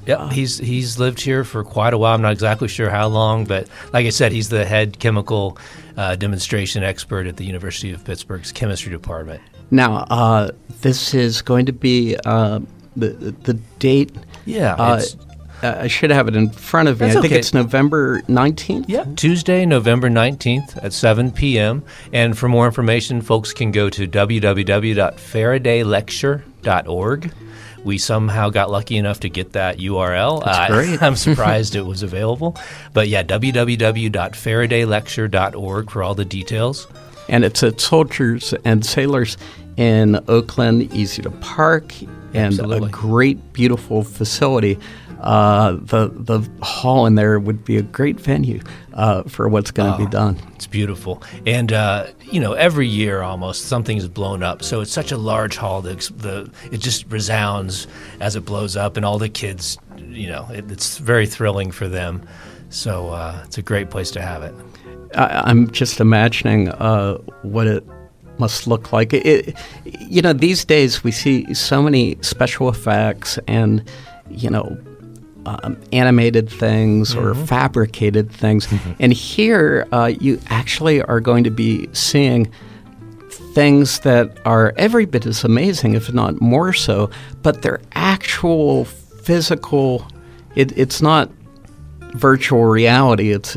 Yep, he's lived here for quite a while. I'm not exactly sure how long, but like I said, he's the head chemical demonstration expert at the University of Pittsburgh's chemistry department. Now, this is going to be the date. Yeah. I should have it in front of me. That's I think okay. it's November 19th. Yeah, Tuesday, November 19th at 7 p.m. And for more information, folks can go to www.faradaylecture.org. We somehow got lucky enough to get that URL. That's great. I'm surprised it was available. But yeah, www.faradaylecture.org for all the details. And it's at Soldiers and Sailors in Oakland, easy to park, and Absolutely. a great, beautiful facility. The hall in there would be a great venue for what's going to be done. It's beautiful. And, every year almost something is blown up. So it's such a large hall that it just resounds as it blows up. And all the kids, it's very thrilling for them. So it's a great place to have it. I'm just imagining what it must look like. These days we see so many special effects and, animated things or fabricated things. And here you actually are going to be seeing things that are every bit as amazing, if not more so, but they're actual physical. It's not virtual reality. It's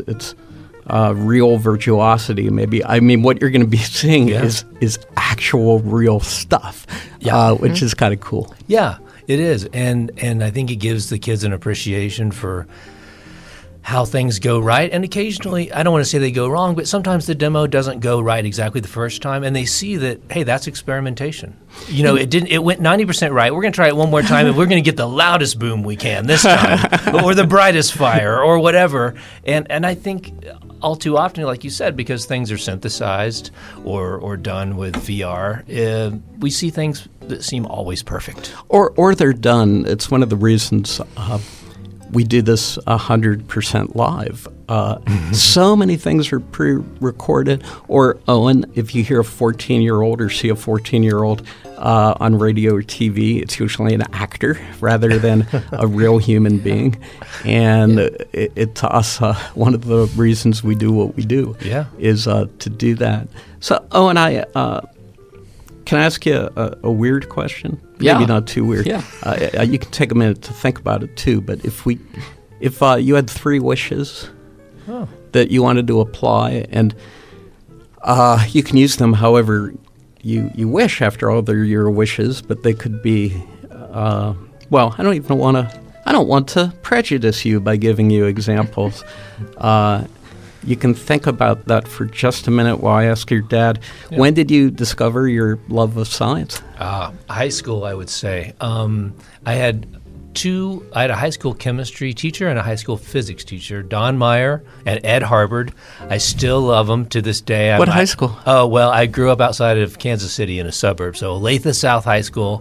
real virtuosity. Maybe what you're going to be seeing is actual real stuff, which is kind of cool. Yeah. It is, and I think it gives the kids an appreciation for how things go right. And occasionally, I don't want to say they go wrong, but sometimes the demo doesn't go right exactly the first time, and they see that, hey, that's experimentation. It went 90% right. We're going to try it one more time, and we're going to get the loudest boom we can this time, or the brightest fire, or whatever. And I think all too often, like you said, because things are synthesized or done with VR, we see things that seem always perfect. Or they're done. It's one of the reasons we do this 100% live. So many things are pre-recorded. Or, Owen, if you hear a 14-year-old or see a 14-year-old on radio or TV, it's usually an actor rather than a real human being. And to us, one of the reasons we do what we do is to do that. So, Owen, can I ask you a weird question? Yeah. Maybe not too weird. Yeah. You can take a minute to think about it too. But if you had 3 wishes that you wanted to apply, and you can use them however you wish. After all, they're your wishes, but they could be. I don't want to prejudice you by giving you examples. You can think about that for just a minute while I ask your dad, when did you discover your love of science? High school, I would say. I had a high school chemistry teacher and a high school physics teacher, Don Meyer and Ed Harbord. I still love them to this day. What high school? Oh, well, I grew up outside of Kansas City in a suburb, so Olathe South High School.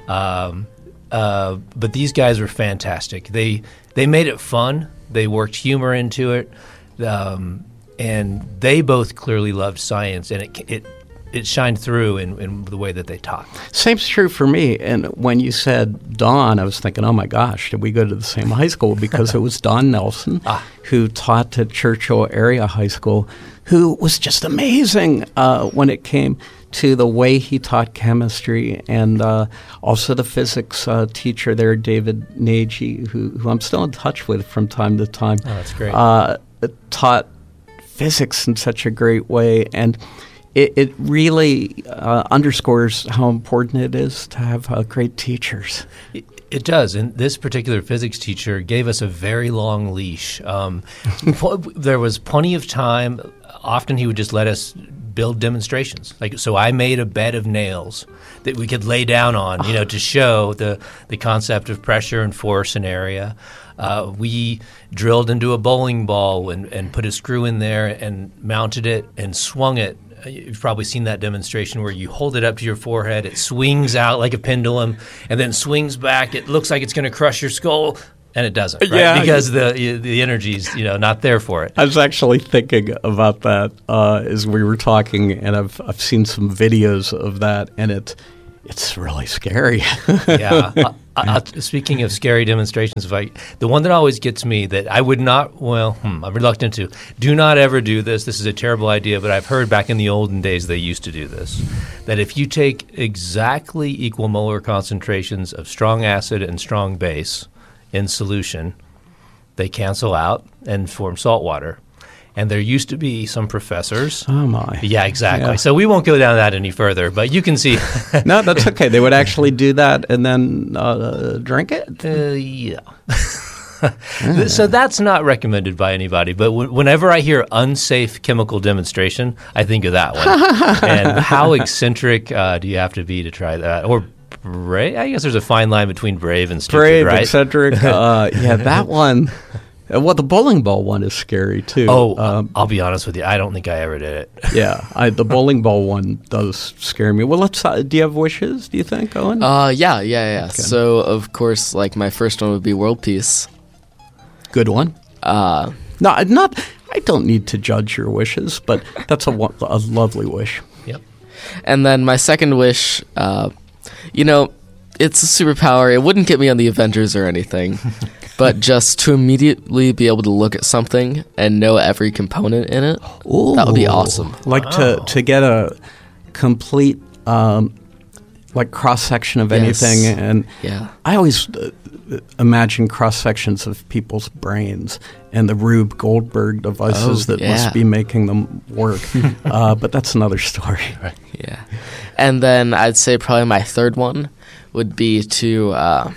But these guys were fantastic. They made it fun. They worked humor into it. And they both clearly loved science, and it shined through in the way that they taught. Same's true for me. And when you said Don, I was thinking, oh my gosh, did we go to the same high school? Because it was Don Nelson who taught at Churchill Area High School, who was just amazing when it came to the way he taught chemistry, and also the physics teacher there, David Nagy, who I'm still in touch with from time to time. Oh, that's great. Taught physics in such a great way, and it really underscores how important it is to have great teachers. It does, and this particular physics teacher gave us a very long leash. There was plenty of time. Often he would just let us build demonstrations. So I made a bed of nails that we could lay down on, to show the concept of pressure and force and area. We drilled into a bowling ball and put a screw in there and mounted it and swung it. You've probably seen that demonstration where you hold it up to your forehead, it swings out like a pendulum, and then swings back. It looks like it's going to crush your skull, and it doesn't, right? Yeah. Because the energy's not there for it. I was actually thinking about that as we were talking, and I've seen some videos of that, and it's really scary. Yeah. Speaking of scary demonstrations, the one that always gets me that I would not, I'm reluctant to, do not ever do this. This is a terrible idea, but I've heard back in the olden days they used to do this, that if you take exactly equal molar concentrations of strong acid and strong base in solution, they cancel out and form salt water. And there used to be some professors. Oh, my. Yeah, exactly. Yeah. So we won't go down that any further, but you can see. No, that's okay. They would actually do that and then drink it? Yeah. So that's not recommended by anybody. But whenever I hear unsafe chemical demonstration, I think of that one. And how eccentric do you have to be to try that? Or brave? I guess there's a fine line between brave and stupid, Brave, right? eccentric. Yeah, that one. Well, the bowling ball one is scary, too. I'll be honest with you. I don't think I ever did it. Yeah, the bowling ball one does scare me. Well, let's. Do you have wishes, do you think, Owen? Yeah. Okay. So, of course, like my first one would be world peace. Good one. No, not. I don't need to judge your wishes, but that's a lovely wish. Yep. And then my second wish, it's a superpower. It wouldn't get me on the Avengers or anything, but just to immediately be able to look at something and know every component in it, that would be awesome. Like to get a complete cross-section of anything. And yeah. I always imagine cross-sections of people's brains and the Rube Goldberg devices that must be making them work. But that's another story. Right. Yeah. And then I'd say probably my third one would be to,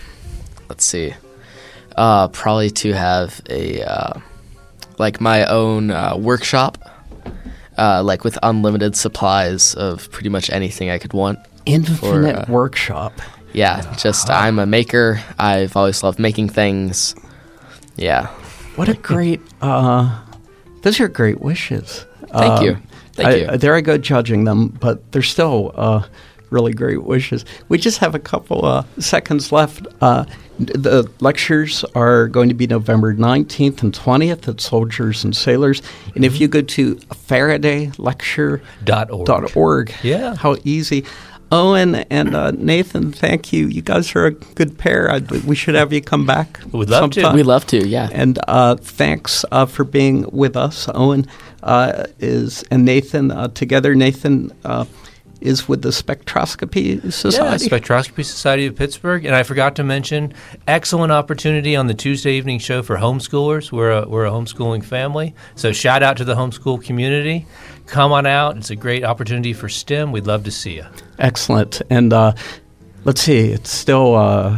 probably to have a, my own workshop, with unlimited supplies of pretty much anything I could want. Infinite workshop. Yeah, I'm a maker. I've always loved making things. Yeah. What a great, those are great wishes. Thank you. Thank you. There I go judging them, but they're still really great wishes. We just have a couple seconds left. The lectures are going to be November 19th and 20th at Soldiers and Sailors. And if you go to FaradayLecture.org, yeah, how easy. Owen and Nathan, thank you. You guys are a good pair. We should have you come back. We'd love sometime. to. We'd love to, yeah. And thanks for being with us. Owen and Nathan together. Nathan is with the Spectroscopy Society. Yeah, Spectroscopy Society of Pittsburgh. And I forgot to mention, excellent opportunity on the Tuesday evening show for homeschoolers. We're a homeschooling family. So shout out to the homeschool community. Come on out. It's a great opportunity for STEM. We'd love to see you. Excellent. And let's see, it's still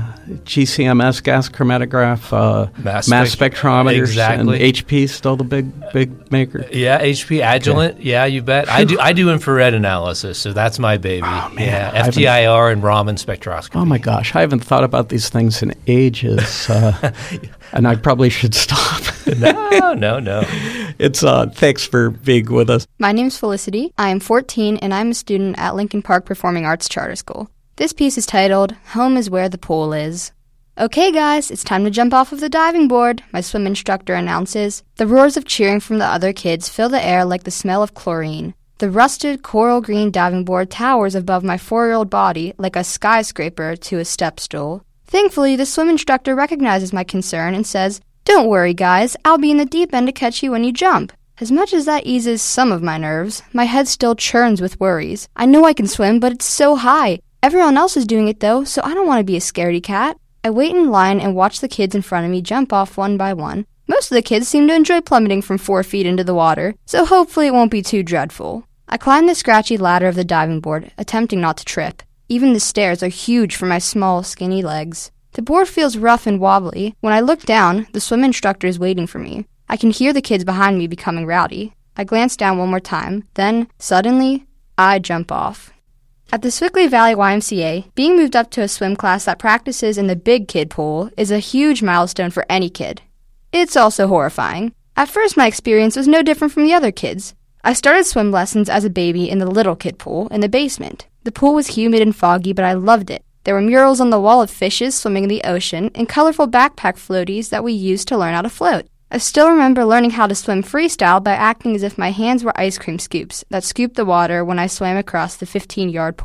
GCMS, gas chromatograph, mass spectrometers, exactly. And HP still the big maker. Yeah, HP Agilent. Okay. Yeah, you bet. I do infrared analysis, so that's my baby. Oh, man. Yeah, FTIR and Raman spectroscopy. Oh my gosh, I haven't thought about these things in ages, and I probably should stop. No. It's thanks for being with us. My name's Felicity. I am 14, and I'm a student at Lincoln Park Performing Arts Charter School. This piece is titled, Home is Where the Pool Is. Okay guys, it's time to jump off of the diving board, my swim instructor announces. The roars of cheering from the other kids fill the air like the smell of chlorine. The rusted coral green diving board towers above my 4-year-old body like a skyscraper to a step stool. Thankfully, the swim instructor recognizes my concern and says, Don't worry guys, I'll be in the deep end to catch you when you jump. As much as that eases some of my nerves, my head still churns with worries. I know I can swim, but it's so high. Everyone else is doing it though, so I don't want to be a scaredy cat. I wait in line and watch the kids in front of me jump off one by one. Most of the kids seem to enjoy plummeting from 4 feet into the water, so hopefully it won't be too dreadful. I climb the scratchy ladder of the diving board, attempting not to trip. Even the stairs are huge for my small, skinny legs. The board feels rough and wobbly. When I look down, the swim instructor is waiting for me. I can hear the kids behind me becoming rowdy. I glance down one more time, then, suddenly, I jump off. At the Swickley Valley YMCA, being moved up to a swim class that practices in the big kid pool is a huge milestone for any kid. It's also horrifying. At first, my experience was no different from the other kids. I started swim lessons as a baby in the little kid pool in the basement. The pool was humid and foggy, but I loved it. There were murals on the wall of fishes swimming in the ocean and colorful backpack floaties that we used to learn how to float. I still remember learning how to swim freestyle by acting as if my hands were ice cream scoops that scooped the water when I swam across the 15-yard pool.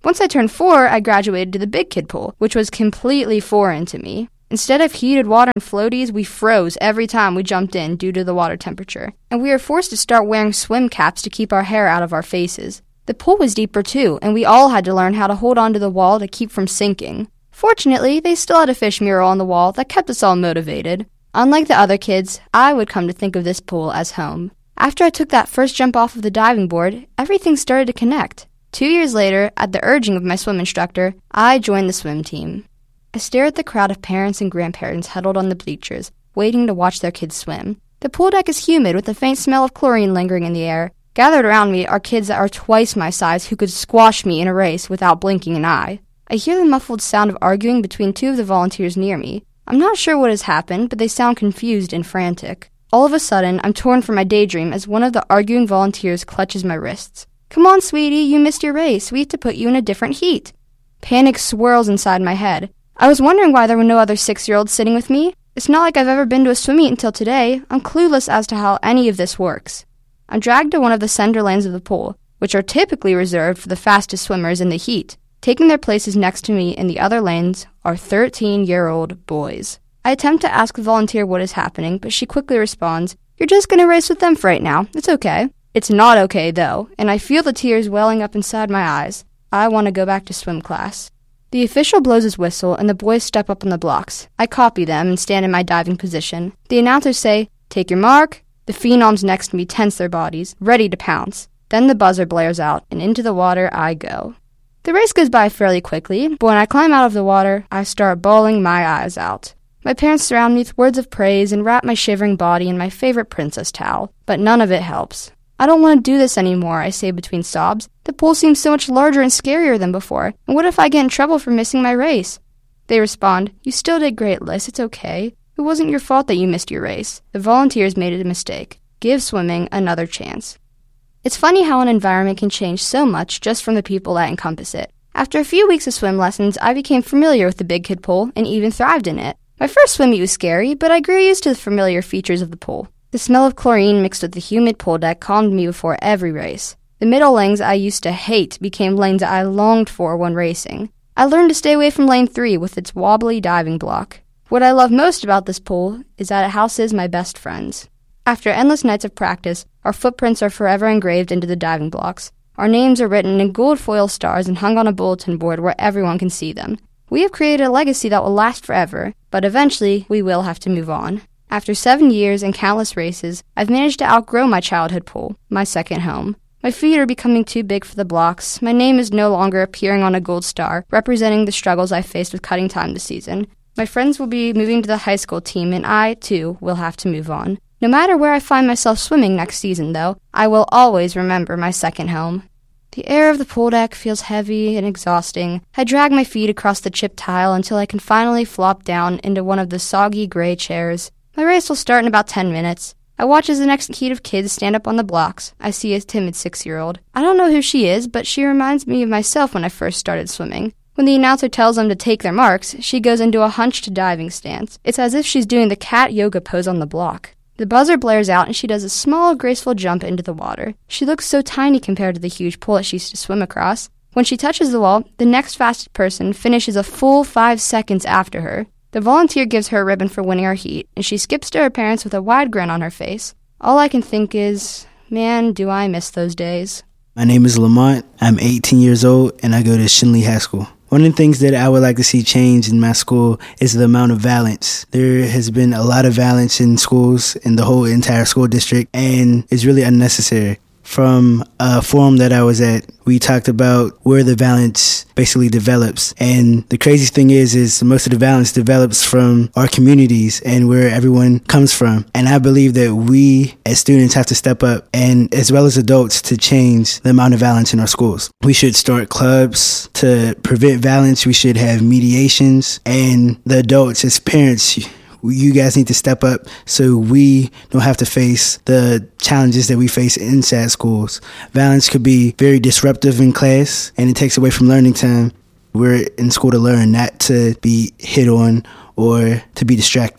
Once I turned 4, I graduated to the big kid pool, which was completely foreign to me. Instead of heated water and floaties, we froze every time we jumped in due to the water temperature, and we were forced to start wearing swim caps to keep our hair out of our faces. The pool was deeper too, and we all had to learn how to hold onto the wall to keep from sinking. Fortunately, they still had a fish mural on the wall that kept us all motivated. Unlike the other kids, I would come to think of this pool as home. After I took that first jump off of the diving board, everything started to connect. 2 years later, at the urging of my swim instructor, I joined the swim team. I stare at the crowd of parents and grandparents huddled on the bleachers, waiting to watch their kids swim. The pool deck is humid with the faint smell of chlorine lingering in the air. Gathered around me are kids that are twice my size who could squash me in a race without blinking an eye. I hear the muffled sound of arguing between 2 of the volunteers near me. I'm not sure what has happened, but they sound confused and frantic. All of a sudden, I'm torn from my daydream as one of the arguing volunteers clutches my wrists. "Come on, sweetie, you missed your race. We have to put you in a different heat." Panic swirls inside my head. I was wondering why there were no other 6-year-olds sitting with me. It's not like I've ever been to a swim meet until today. I'm clueless as to how any of this works. I'm dragged to one of the center lanes of the pool, which are typically reserved for the fastest swimmers in the heat. Taking their places next to me in the other lanes are 13-year-old boys. I attempt to ask the volunteer what is happening, but she quickly responds, "You're just going to race with them for right now. It's okay." It's not okay, though, and I feel the tears welling up inside my eyes. I want to go back to swim class. The official blows his whistle, and the boys step up on the blocks. I copy them and stand in my diving position. The announcers say, "Take your mark." The phenoms next to me tense their bodies, ready to pounce. Then the buzzer blares out, and into the water I go. The race goes by fairly quickly, but when I climb out of the water, I start bawling my eyes out. My parents surround me with words of praise and wrap my shivering body in my favorite princess towel, but none of it helps. "I don't want to do this anymore," I say between sobs. "The pool seems so much larger and scarier than before, and what if I get in trouble for missing my race?" They respond, "You still did great, Liz, it's okay. It wasn't your fault that you missed your race. The volunteers made a mistake. Give swimming another chance." It's funny how an environment can change so much just from the people that encompass it. After a few weeks of swim lessons, I became familiar with the big kid pool and even thrived in it. My first swim meet was scary, but I grew used to the familiar features of the pool. The smell of chlorine mixed with the humid pool deck calmed me before every race. The middle lanes I used to hate became lanes I longed for when racing. I learned to stay away from lane 3 with its wobbly diving block. What I love most about this pool is that it houses my best friends. After endless nights of practice, our footprints are forever engraved into the diving blocks. Our names are written in gold foil stars and hung on a bulletin board where everyone can see them. We have created a legacy that will last forever, but eventually we will have to move on. After 7 years and countless races, I've managed to outgrow my childhood pool, my second home. My feet are becoming too big for the blocks. My name is no longer appearing on a gold star, representing the struggles I faced with cutting time this season. My friends will be moving to the high school team, and I, too, will have to move on. No matter where I find myself swimming next season, though, I will always remember my second home. The air of the pool deck feels heavy and exhausting. I drag my feet across the chipped tile until I can finally flop down into one of the soggy gray chairs. My race will start in about 10 minutes. I watch as the next heat of kids stand up on the blocks. I see a timid 6-year-old. I don't know who she is, but she reminds me of myself when I first started swimming. When the announcer tells them to take their marks, she goes into a hunched diving stance. It's as if she's doing the cat yoga pose on the block. The buzzer blares out and she does a small, graceful jump into the water. She looks so tiny compared to the huge pool that she used to swim across. When she touches the wall, the next fastest person finishes a full 5 seconds after her. The volunteer gives her a ribbon for winning her heat, and she skips to her parents with a wide grin on her face. All I can think is, man, do I miss those days. My name is Lamont. I'm 18 years old, and I go to Shinley High School. One of the things that I would like to see change in my school is the amount of violence. There has been a lot of violence in schools, in the whole entire school district, and it's really unnecessary. From a forum that I was at, we talked about where the violence basically develops. And the crazy thing is most of the violence develops from our communities and where everyone comes from. And I believe that we as students have to step up, and as well as adults, to change the amount of violence in our schools. We should start clubs to prevent violence. We should have mediations. And the adults, as parents, you guys need to step up so we don't have to face the challenges that we face inside schools. Violence could be very disruptive in class, and it takes away from learning time. We're in school to learn, not to be hit on or to be distracted.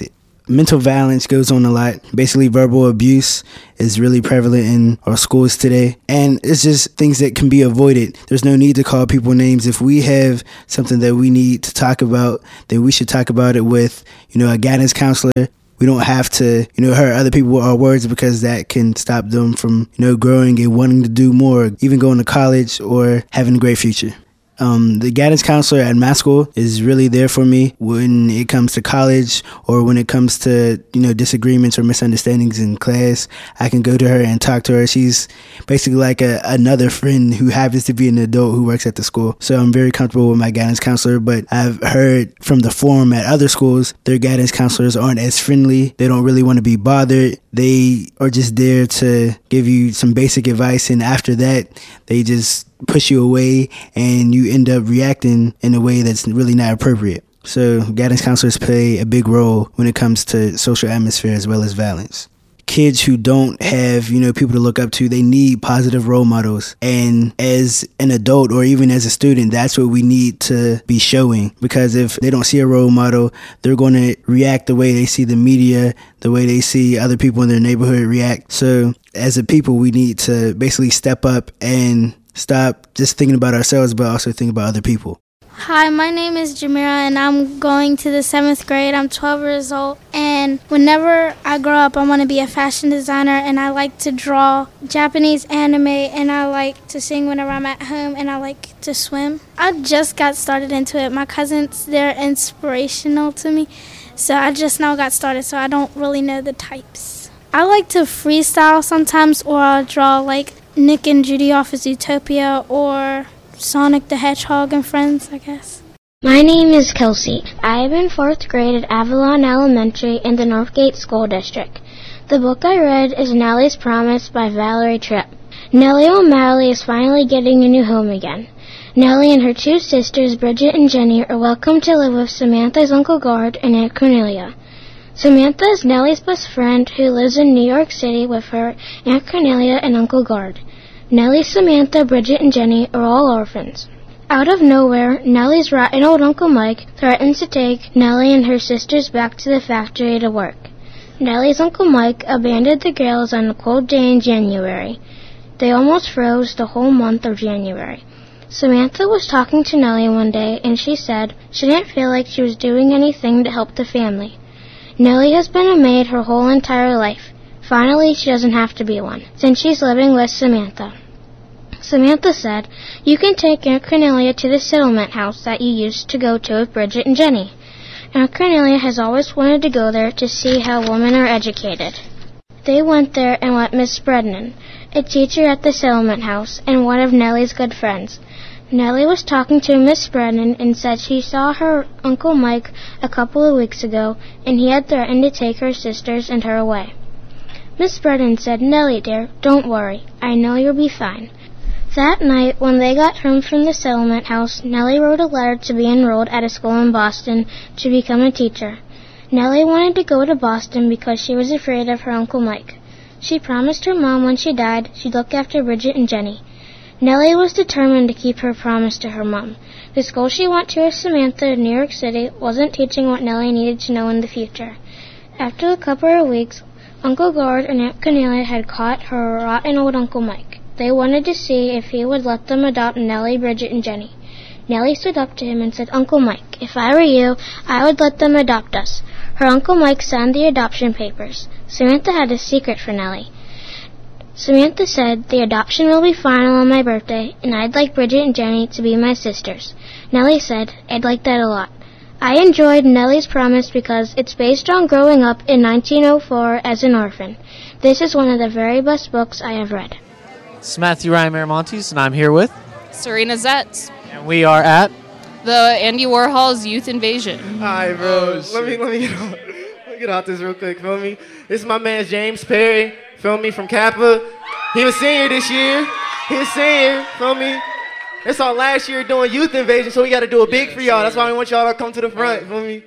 mental violence goes on a lot. Basically, verbal abuse is really prevalent in our schools today. And it's just things that can be avoided. There's no need to call people names. If we have something that we need to talk about, then we should talk about it with, a guidance counselor. We don't have to, hurt other people with our words, because that can stop them from, growing and wanting to do more, even going to college or having a great future. The guidance counselor at my school is really there for me when it comes to college, or when it comes to, disagreements or misunderstandings in class. I can go to her and talk to her. She's basically like another friend who happens to be an adult who works at the school. So I'm very comfortable with my guidance counselor, but I've heard from the forum at other schools, their guidance counselors aren't as friendly. They don't really want to be bothered. They are just there to give you some basic advice, and after that, they just push you away, and you end up reacting in a way that's really not appropriate. So guidance counselors play a big role when it comes to social atmosphere as well as violence. Kids who don't have, people to look up to, they need positive role models. And as an adult or even as a student, that's what we need to be showing. Because if they don't see a role model, they're going to react the way they see the media, the way they see other people in their neighborhood react. So as a people, we need to basically step up and stop just thinking about ourselves, but also think about other people. Hi, my name is Jamira, and I'm going to the 7th grade. I'm 12 years old, and whenever I grow up, I want to be a fashion designer, and I like to draw Japanese anime, and I like to sing whenever I'm at home, and I like to swim. I just got started into it. My cousins, they're inspirational to me, so I just now got started, so I don't really know the types. I like to freestyle sometimes, or I'll draw like Nick and Judy off of Zootopia, or Sonic the Hedgehog and Friends, I guess. My name is Kelsey. I am in 4th grade at Avalon Elementary in the Northgate School District. The book I read is Nellie's Promise by Valerie Tripp. Nellie O'Malley is finally getting a new home again. Nellie and her 2 sisters, Bridget and Jenny, are welcome to live with Samantha's Uncle Gard and Aunt Cornelia. Samantha is Nellie's best friend who lives in New York City with her Aunt Cornelia and Uncle Gard. Nellie, Samantha, Bridget, and Jenny are all orphans. Out of nowhere, Nellie's rotten old Uncle Mike threatens to take Nellie and her sisters back to the factory to work. Nellie's Uncle Mike abandoned the girls on a cold day in January. They almost froze the whole month of January. Samantha was talking to Nellie one day, and she said she didn't feel like she was doing anything to help the family. Nellie has been a maid her whole entire life. Finally, she doesn't have to be one, since she's living with Samantha. Samantha said, "You can take Aunt Cornelia to the settlement house that you used to go to with Bridget and Jenny. Aunt Cornelia has always wanted to go there to see how women are educated." They went there and met Miss Brennan, a teacher at the settlement house and one of Nellie's good friends. Nellie was talking to Miss Brennan and said she saw her Uncle Mike a couple of weeks ago, and he had threatened to take her sisters and her away. Miss Brennan said, "Nellie, dear, don't worry. I know you'll be fine." That night, when they got home from the settlement house, Nellie wrote a letter to be enrolled at a school in Boston to become a teacher. Nellie wanted to go to Boston because she was afraid of her Uncle Mike. She promised her mom when she died she'd look after Bridget and Jenny. Nellie was determined to keep her promise to her mom. The school she went to with Samantha in New York City wasn't teaching what Nellie needed to know in the future. After a couple of weeks, Uncle Gard and Aunt Cornelia had caught her rotten old Uncle Mike. They wanted to see if he would let them adopt Nellie, Bridget, and Jenny. Nellie stood up to him and said, "Uncle Mike, if I were you, I would let them adopt us." Her Uncle Mike signed the adoption papers. Samantha had a secret for Nellie. Samantha said, "The adoption will be final on my birthday, and I'd like Bridget and Jenny to be my sisters." Nellie said, "I'd like that a lot." I enjoyed Nellie's Promise because it's based on growing up in 1904 as an orphan. This is one of the very best books I have read. It's Matthew Ryan Miramontes, and I'm here with Serena Zetz. And we are at the Andy Warhol's Youth Invasion. Hi, bro. Let me get out this real quick. Feel me? This is my man James Perry. Feel me, from Kappa. He was senior this year. Feel me? It's our last year doing Youth Invasion, so we got to do a big for y'all. That's why we want y'all to come to the front. Feel me?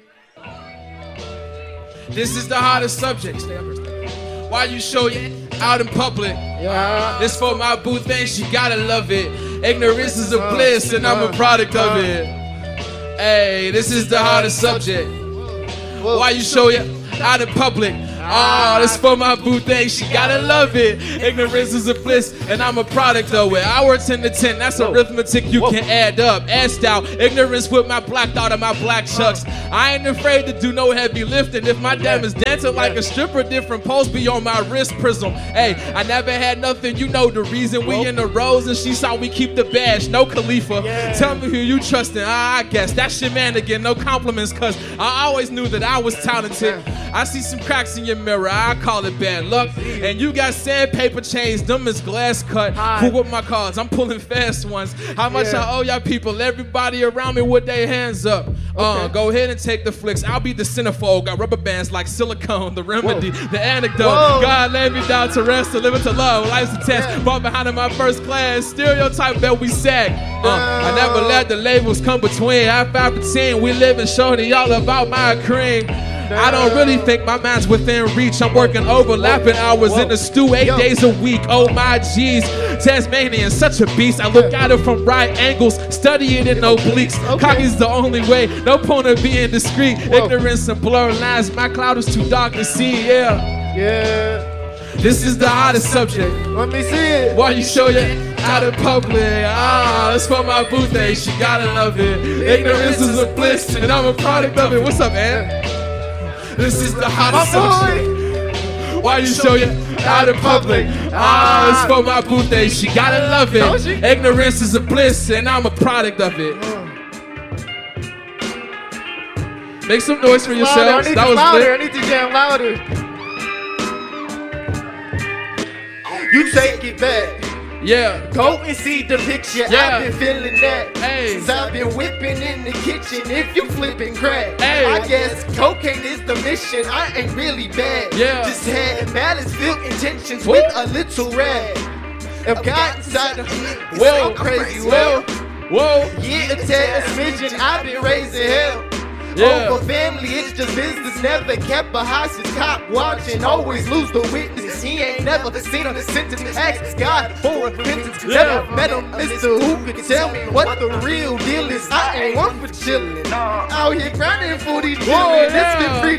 This is the hottest subject. Why you show it out in public? Yeah. This for my boo thing, she gotta love it. Ignorance is a bliss, and I'm a product of it. Hey, this is the hottest subject. Why you show it out in public. Oh, this for my boo thing, she gotta love it. Ignorance is a bliss, and I'm a product of it. I work 10 to 10, that's arithmetic you can add up. Asked out, ignorance with my black thought and my black chucks. I ain't afraid to do no heavy lifting. If my dam is dancing like a stripper, different poles be on my wrist prism. Hey, I never had nothing, you know the reason. We in the rows and she saw we keep the badge, no Khalifa. Tell me who you trusting, I guess that's your man again, no compliments, cause I always knew that I was talented. I see some cracks in your mirror, I call it bad luck. And you got sandpaper chains, them is glass cut. Who with my cards? I'm pulling fast ones. How much I owe y'all people? Everybody around me with their hands up. Go ahead and take the flicks. I'll be the centerfold. Got rubber bands like silicone, the remedy, the anecdote. God laid me down to rest, to live and to love. Life's a test. Bought behind in my first class. Stereotype that we sag. I never let the labels come between. Half out for 10, we live and shorty all about my cream. I don't really think my mind's within reach. I'm working overlapping hours in the stew 8 days a week. Oh my G's, Tasmanian, such a beast. I look at it from right angles, study it in obliques. Copy's the only way, no point of being discreet. Ignorance and blurred lines, my cloud is too dark to see. This is the hottest subject. Let me see it. Why you show your out in public? It's for my boo thing, she gotta love it. Ignorance is a bliss, and I'm a product of it. What's up, man? This is the hottest subject. Why you show you out in public? It's for my boo thing, she gotta love it. Ignorance is a bliss, and I'm a product of it. Make some noise for yourselves. That was louder. lit. I need to jam louder. You take it back. Yeah. Go and see the picture. Yeah. I've been feeling that. Hey. Since I've been whipping in the kitchen. If you flipping crack, Hey. I guess cocaine is the mission. I ain't really bad. Yeah. Just had malice filled intentions with a little rag. If God inside of me, it's so crazy. Well, yeah, a tad smidgen. I've been raising hell. Yeah. Over family, it's just business. Never kept a hostage, cop watching, always lose the witness. He ain't never seen a sentence. Ask God for repentance. Never met a mister who could tell me what the real deal is. I ain't one for chillin'. Out here grinding for these children. It's been free.